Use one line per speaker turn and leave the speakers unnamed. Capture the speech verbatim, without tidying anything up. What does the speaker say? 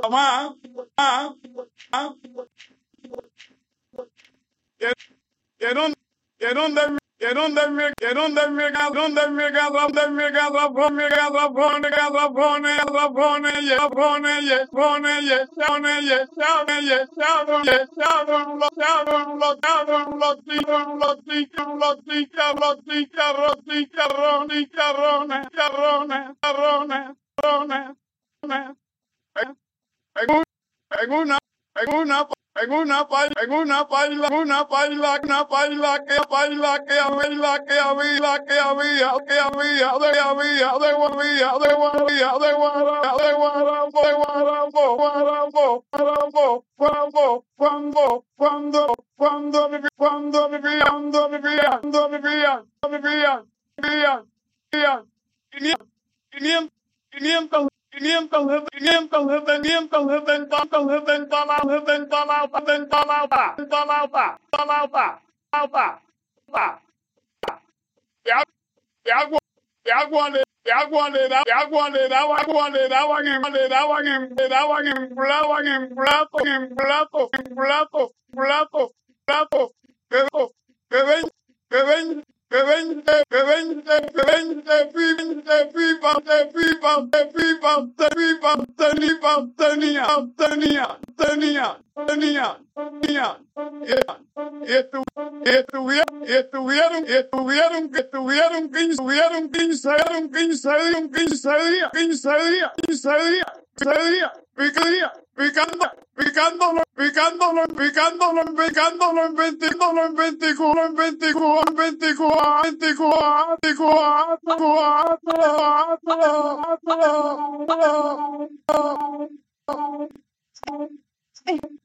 Ama, ah, ah, que, que no, que no de, que no de mi, que no de mi, que no de mi, que no de mi, que no de mi, que no pone, que no pone, que no pone, ye pone, ye pone, ye pone, ye pone, ye pone, ye pone, lo pone, lo pone, lo tiran, lo tiran, lo tiran, lo tiran, lo tiran, lo tiran, carrones, carrones, carrones, carrones. En una, en una, en una paila, en una paila, una paila, una paila que baila, que había, que había, que había, que había, de había, de había, de había, de guarabo, de guarabo, de guarabo, guarabo, guarabo, guarabo, cuando, cuando, cuando vivía, cuando vivía, cuando vivía, cuando vivía, vivía, vivía, vivía, quinientos, quinientos, quinientos quinientos, quinientos, quinientos, setenta, setenta, setenta, setenta, setenta, setenta, de agua, de agua, de agua, le daban, de agua, le daban, agua, le daban, le daban, le daban, en plato, en plato, en plato, en plato, plato, plato, que que ven, que ven, que ven, que ven, que ven, que viven, que vivan, que vivan, que vivan, que vivan, tenía, tenía, tenía, tenía, tenía, tenía, y estu, y estuvieron, y estuvieron, y estuvieron, que estuvieron quince, estuvieron quince, eran quince días, quince días, quince días, quince días, quince días, picadía, picando, picándolo, picándolo, picándolo, picándolo, en veinticuatro, en veinticuatro, en veinticuatro, en veinticuatro, veinticuatro, veinticuatro,